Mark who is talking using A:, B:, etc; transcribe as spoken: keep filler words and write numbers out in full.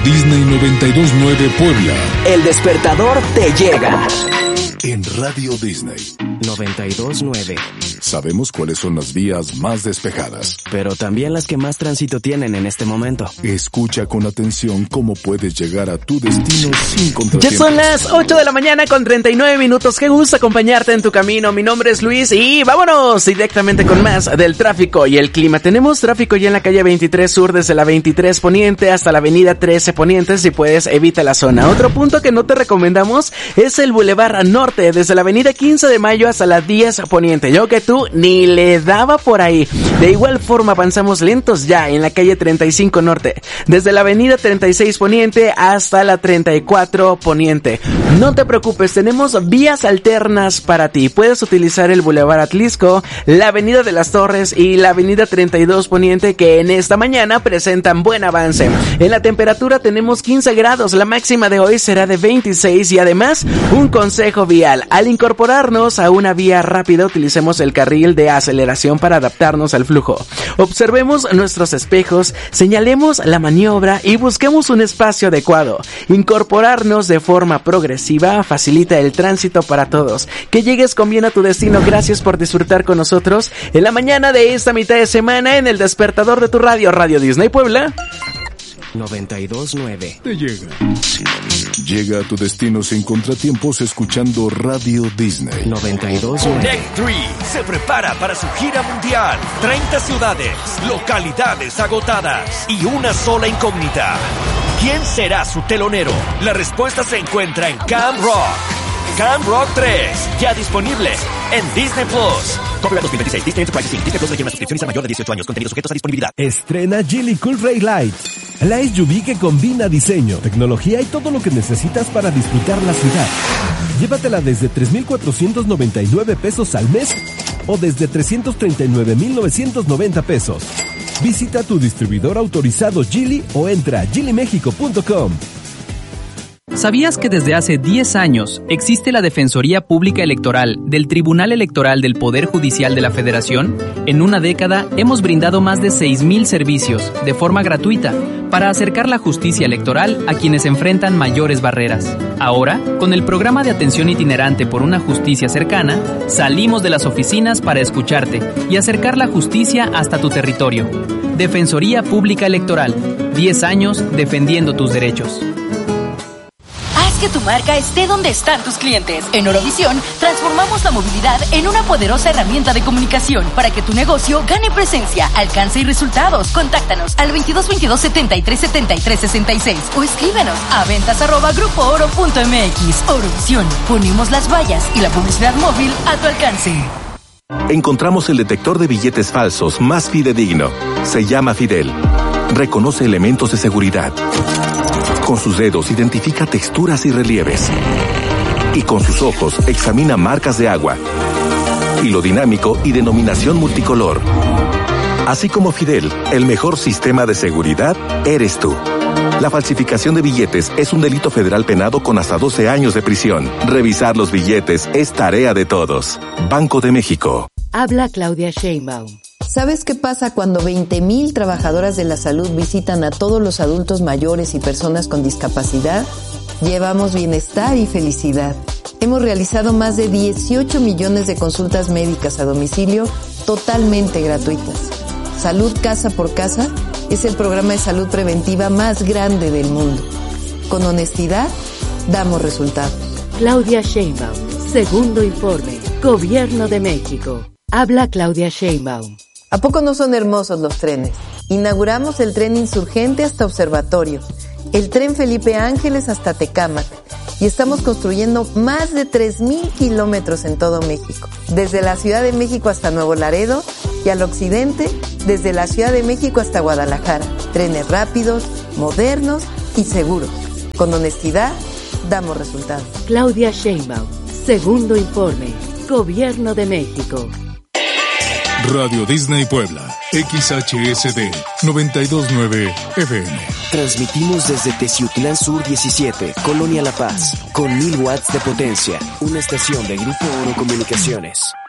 A: Disney noventa y dos punto nueve Puebla.
B: El despertador te llega.
A: En Radio Disney
B: noventa y dos punto nueve.
A: Sabemos cuáles son las vías más despejadas,
B: pero también las que más tránsito tienen en este momento.
A: Escucha con atención cómo puedes llegar a tu destino sin contratiempos.
C: Ya son las ocho de la mañana con treinta y nueve minutos. Qué gusto acompañarte en tu camino. Mi nombre es Luis y vámonos directamente con más del tráfico y el clima. Tenemos tráfico ya en la calle veintitrés Sur desde la veintitrés Poniente hasta la avenida trece Poniente. Si puedes, evita la zona. Otro punto que no te recomendamos es el Boulevard Norte desde la avenida quince de mayo hasta la diez Poniente. Yo que tú ni le daba por ahí. De igual forma avanzamos lentos ya en la calle treinta y cinco Norte, desde la avenida treinta y seis Poniente hasta la treinta y cuatro Poniente. No te preocupes, tenemos vías alternas para ti. Puedes utilizar el Boulevard Atlisco, la avenida de las Torres y la avenida treinta y dos Poniente, que en esta mañana presentan buen avance. En la temperatura tenemos quince grados, la máxima de hoy será de veintiséis y además un consejo vial. Al incorporarnos a una vía rápida, utilicemos el carril de aceleración para adaptarnos al flujo. Observemos nuestros espejos, señalemos la maniobra y busquemos un espacio adecuado. Incorporarnos de forma progresiva facilita el tránsito para todos. Que llegues con bien a tu destino. Gracias por disfrutar con nosotros en la mañana de esta mitad de semana en el despertador de tu radio, Radio Disney Puebla
B: noventa y dos punto nueve.
A: Te llega. Llega a tu destino sin contratiempos escuchando Radio Disney
B: noventa y dos punto nueve.
D: Tech tres se prepara para su gira mundial. treinta ciudades, localidades agotadas y una sola incógnita. ¿Quién será su telonero? La respuesta se encuentra en Camp Rock. Camp Rock tres, ya disponible en Disney Plus. Copyright dos mil veintiséis, Disney Enterprises incorporated. Disney Plus requiere una suscripción y es mayor de dieciocho años. Contenidos sujetos a disponibilidad.
E: Estrena Geely Cool Ray Lights, la S U V que combina diseño, tecnología y todo lo que necesitas para disfrutar la ciudad. Llévatela desde tres mil cuatrocientos noventa y nueve pesos al mes o desde trescientos treinta y nueve mil novecientos noventa pesos. Visita tu distribuidor autorizado Geely o entra a geely mexico punto com.
F: ¿Sabías que desde hace diez años existe la Defensoría Pública Electoral del Tribunal Electoral del Poder Judicial de la Federación? En una década hemos brindado más de seis mil servicios de forma gratuita para acercar la justicia electoral a quienes enfrentan mayores barreras. Ahora, con el programa de atención itinerante por una justicia cercana, salimos de las oficinas para escucharte y acercar la justicia hasta tu territorio. Defensoría Pública Electoral, diez años defendiendo tus derechos.
G: Que tu marca esté donde están tus clientes. En Orovisión, transformamos la movilidad en una poderosa herramienta de comunicación para que tu negocio gane presencia, alcance y resultados. Contáctanos al veintidós veintidós setenta y tres setenta y tres sesenta y seis o escríbenos a ventas arroba grupo oro punto mx. Orovisión, ponemos las vallas y la publicidad móvil a tu alcance.
H: Encontramos el detector de billetes falsos más fidedigno. Se llama Fidel. Reconoce elementos de seguridad. Con sus dedos identifica texturas y relieves. Y con sus ojos examina marcas de agua. Hilo dinámico y denominación multicolor. Así como Fidel, el mejor sistema de seguridad eres tú. La falsificación de billetes es un delito federal penado con hasta doce años de prisión. Revisar los billetes es tarea de todos. Banco de México.
I: Habla Claudia Sheinbaum.
J: ¿Sabes qué pasa cuando veinte mil trabajadoras de la salud visitan a todos los adultos mayores y personas con discapacidad? Llevamos bienestar y felicidad. Hemos realizado más de dieciocho millones de consultas médicas a domicilio totalmente gratuitas. Salud Casa por Casa es el programa de salud preventiva más grande del mundo. Con honestidad, damos resultados.
I: Claudia Sheinbaum, segundo informe, Gobierno de México. Habla Claudia Sheinbaum.
J: ¿A poco no son hermosos los trenes? Inauguramos el tren Insurgente hasta Observatorio, el tren Felipe Ángeles hasta Tecámac, y estamos construyendo más de tres mil kilómetros en todo México, desde la Ciudad de México hasta Nuevo Laredo y al occidente, desde la Ciudad de México hasta Guadalajara. Trenes rápidos, modernos y seguros. Con honestidad, damos resultados.
I: Claudia Sheinbaum, segundo informe, Gobierno de México.
A: Radio Disney Puebla, X H S D noventa y dos punto nueve F M.
B: Transmitimos desde Teciutlán Sur diecisiete, Colonia La Paz, con mil watts de potencia. Una estación de Grupo Oro Comunicaciones.